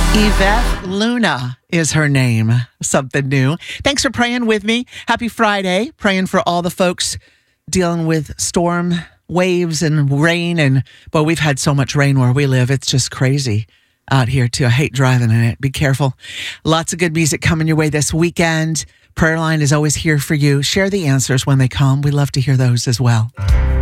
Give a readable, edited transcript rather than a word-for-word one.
Yvette Luna is her name. Something new. Thanks for praying with me. Happy Friday. Praying for all the folks dealing with storm waves and rain. And, well, we've had so much rain where we live. It's just crazy out here, too. I hate driving in it. Be careful. Lots of good music coming your way this weekend. Prayer line is always here for you. Share the answers when they come. We love to hear those as well.